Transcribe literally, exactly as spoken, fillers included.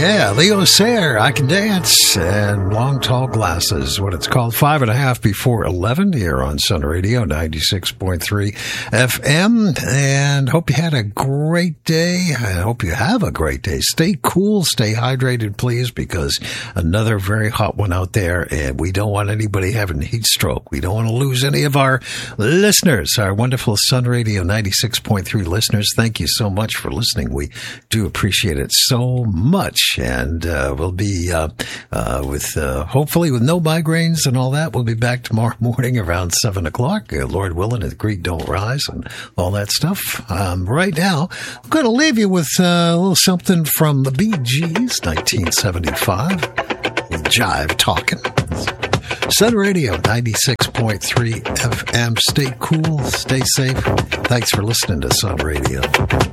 Yeah, Leo Sayer, I Can Dance, and Long Tall Glasses, what it's called. Five and a half before eleven here on Sun Radio, ninety-six point three F M. And hope you had a great day. I hope you have a great day. Stay cool, stay hydrated, please, because another very hot one out there, and we don't want anybody having heat stroke. We don't want to lose any of our listeners, our wonderful Sun Radio ninety-six point three listeners. Thank you so much for listening. We do appreciate it so much. And uh, we'll be uh, uh, with uh, hopefully with no migraines and all that. We'll be back tomorrow morning around seven o'clock. Uh, Lord willing, if the creek don't rise and all that stuff. Um, right now, I'm going to leave you with uh, a little something from the Bee Gees, nineteen seventy-five. With Jive Talking. Sun Radio ninety-six point three F M. Stay cool, stay safe. Thanks for listening to Sun Radio.